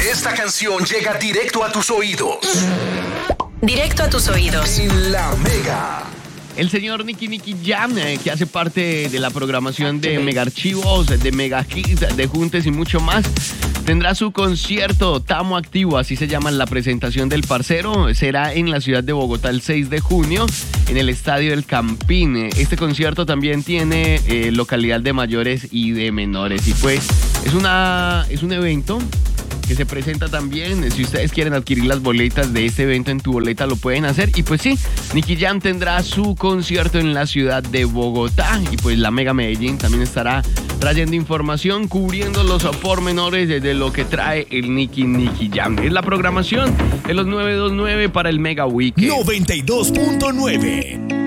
Esta canción llega directo a tus oídos. Directo a tus oídos. En La Mega. El señor Nicky Jam, que hace parte de la programación de Mega Archivos, de Mega Hits, de Juntes y mucho más, tendrá su concierto Tamo Activo, así se llama la presentación del parcero. Será en la ciudad de Bogotá el 6 de junio, en el Estadio del Campín. Este concierto también tiene localidad de mayores y de menores. Y pues es un evento que se presenta también. Si ustedes quieren adquirir las boletas de este evento en Tu Boleta, lo pueden hacer. Y pues sí, Nicky Jam tendrá su concierto en la ciudad de Bogotá. Y pues la Mega Medellín también estará trayendo información, cubriendo los pormenores de lo que trae el Nicky Jam. Es la programación de los 929 para el Mega Weekend. 92.9